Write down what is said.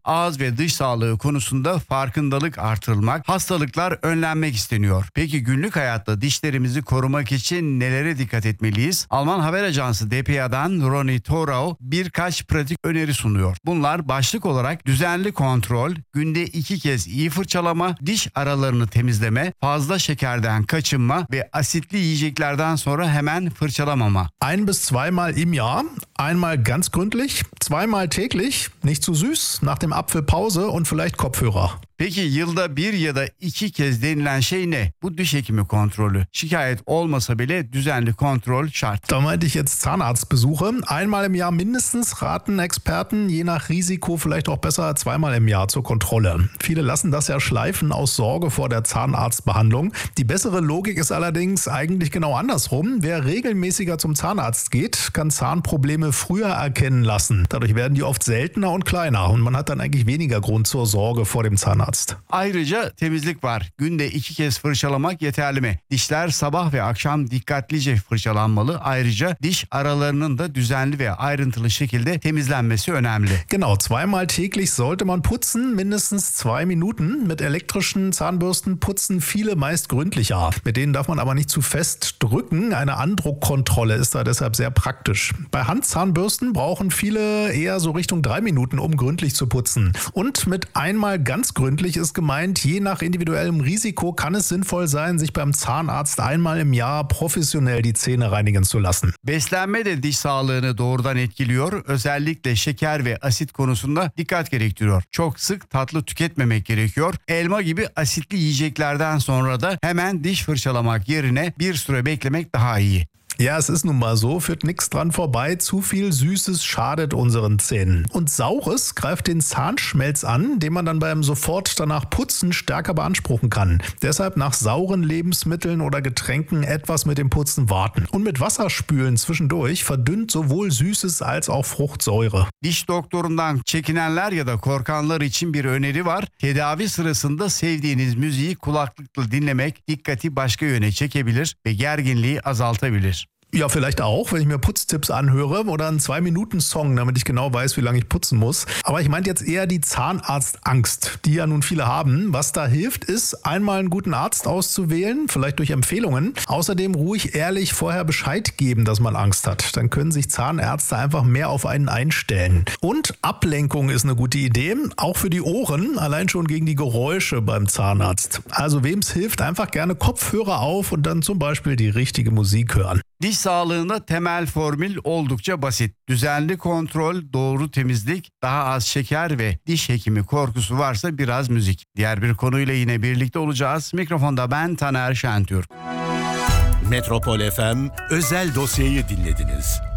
Ağız ve diş sağlığı konusunda farkındalık artırılmak, hastalıklar önlenmek isteniyor. Peki günlük hayatta dişlerimizi korumak için nelere dikkat etmeliyiz? Alman haber ajansı dpa'dan Ronny Thorau birkaç pratik öneri sunuyor. Bunlar başlık olarak düzenli kontrol, günde 2 kez iyi fırçalama, diş aralarını temizleme, fazla şekerden kaçınma ve asitli yiyeceklerden sonra hemen fırçalamama. 1 bis 2 Mal im Jahr, einmal ganz gründlich, 2 Mal täglich, nicht zu süß, nach dem Apfel Pause und vielleicht Kopfhörer. Peki yılda 1 ya da 2 kez denilen şey ne? Bu diş hekimi kontrolü. Şikayet olmasa bile düzenli kontrol şart. Da meinte ich jetzt Zahnarztbesuche. Einmal im Jahr mindestens raten Experten, je nach Risiko vielleicht auch besser 2 Mal im Jahr zur Kontrolle. Viele lassen das ja schleifen aus Sorge vor der Zahnarztbehandlung. Die bessere Logik ist allerdings eigentlich genau andersrum. Wer regelmäßiger zum Zahnarzt geht, kann Zahnprobleme früher erkennen lassen. Dadurch werden die oft seltener und kleiner und man hat dann eigentlich weniger Grund zur Sorge vor dem Zahnarzt. Ayrıca temizlik var. Günde 2 kez fırçalamak yeterli mi? Dişler sabah ve akşam dikkatlice fırçalanmalı. Ayrıca diş aralarının da düzenli ve ayrıntılı şekilde temizlenmesi önemli. Genau, 2 Mal täglich sollte man putzen, mindestens 2 Minuten. Mit elektrischen Zahnbürsten putzen viele meist gründlicher. Mit denen darf man aber nicht zu fest drücken. Eine Andruckkontrolle ist da deshalb sehr praktisch. Bei Handzahnbürsten brauchen viele eher so Richtung 3 Minuten, um gründlich zu putzen. Und mit einmal ganz gründlich ist gemeint, je nach individuellem Risiko kann es sinnvoll sein, sich beim Zahnarzt einmal im Jahr professionell die Zähne reinigen zu lassen. Beslenme de diş sağlığını doğrudan etkiliyor. Özellikle şeker ve asit konusunda dikkat gerektiriyor. Çok sık tatlı tüketmemek gerekiyor. Elma gibi asitli yiyeceklerden sonra da hemen diş fırçalamak yerine bir süre beklemek daha iyi. Ja, es ist nun mal so, führt nichts dran vorbei. Zu viel Süßes schadet unseren Zähnen. Und Saures greift den Zahnschmelz an, den man dann beim sofort danach Putzen stärker beanspruchen kann. Deshalb nach sauren Lebensmitteln oder Getränken etwas mit dem Putzen warten. Und mit Wasser spülen zwischendurch verdünnt sowohl Süßes als auch Fruchtsäure. Diş doktorundan çekinenler ya da korkanlar için bir öneri var. Tedavi sırasında sevdiğiniz müziği kulaklıkla dinlemek dikkati başka yöne çekebilir ve gerginliği azaltabilir. Ja, vielleicht auch, wenn ich mir Putztipps anhöre oder einen 2-Minuten-Song, damit ich genau weiß, wie lange ich putzen muss. Aber ich meinte jetzt eher die Zahnarztangst, die ja nun viele haben. Was da hilft, ist, einmal einen guten Arzt auszuwählen, vielleicht durch Empfehlungen. Außerdem ruhig ehrlich vorher Bescheid geben, dass man Angst hat. Dann können sich Zahnärzte einfach mehr auf einen einstellen. Und Ablenkung ist eine gute Idee, auch für die Ohren, allein schon gegen die Geräusche beim Zahnarzt. Also wem es hilft, einfach gerne Kopfhörer auf und dann zum Beispiel die richtige Musik hören. Diş sağlığında temel formül oldukça basit. Düzenli kontrol, doğru temizlik, daha az şeker ve diş hekimi korkusu varsa biraz müzik. Diğer bir konuyla yine birlikte olacağız. Mikrofonda ben Taner Şentürk. Metropol FM özel dosyayı dinlediniz.